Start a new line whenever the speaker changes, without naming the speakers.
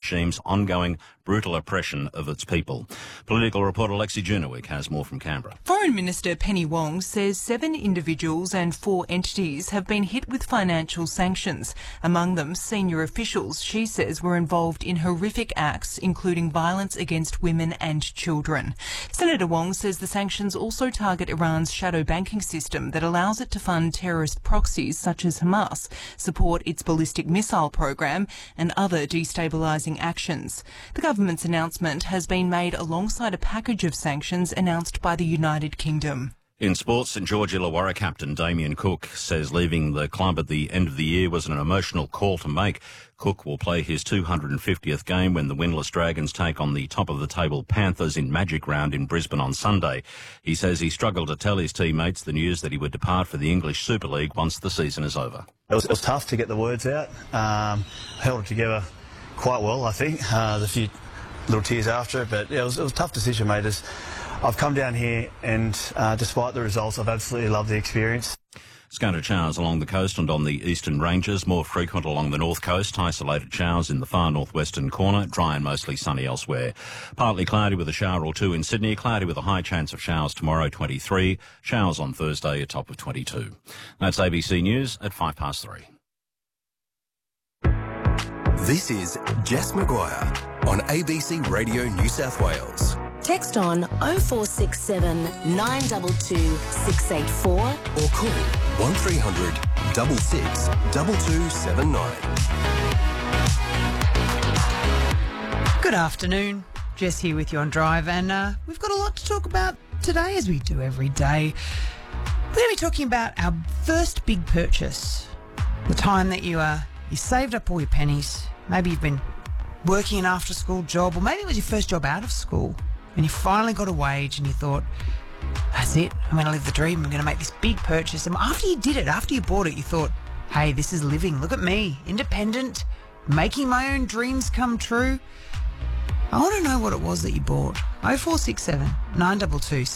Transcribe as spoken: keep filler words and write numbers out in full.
regime's ongoing brutal oppression of its people. Political reporter Lexi Junowick has more from Canberra.
Foreign Minister Penny Wong says seven individuals and four entities have been hit with financial sanctions. Among them, senior officials she says were involved in horrific acts, including violence against women and children. Senator Wong says the sanctions also target Iran's shadow banking system that allows it to fund terrorist proxies such as Hamas, support its ballistic missile program and other destabilising actions. The government's announcement has been made alongside a package of sanctions announced by the United Kingdom.
In sports, St George Illawarra captain Damien Cook says leaving the club at the end of the year was an emotional call to make. Cook will play his two hundred fiftieth game when the winless Dragons take on the top-of-the-table Panthers in Magic Round in Brisbane on Sunday. He says he struggled to tell his teammates the news that he would depart for the English Super League once the season is over.
It was, it was tough to get the words out. Um, held it together quite well, I think. Uh, there's a few little tears after it, but yeah, it, was, it was a tough decision, mate. As I've come down here and uh, despite the results, I've absolutely loved the experience.
Scattered showers along the coast and on the eastern ranges, more frequent along the north coast. Isolated showers in the far northwestern corner, dry and mostly sunny elsewhere. Partly cloudy with a shower or two in Sydney, cloudy with a high chance of showers tomorrow, twenty-three. Showers on Thursday, a top of twenty-two. That's A B C News at five past three.
This is Jess Maguire on A B C Radio New South Wales.
Text on oh four six seven, nine two two, six eight four
or call one three hundred, six six, two two seven nine.
Good afternoon. Jess here with you on Drive, and uh, we've got a lot to talk about today, as we do every day. We're going to be talking about our first big purchase, the time that you uh, you saved up all your pennies. Maybe you've been working an after-school job, or maybe it was your first job out of school, and you finally got a wage and you thought, that's it, I'm going to live the dream, I'm going to make this big purchase. And after you did it, after you bought it, you thought, hey, this is living. Look at me, independent, making my own dreams come true. I want to know what it was that you bought. oh four six seven, nine two two,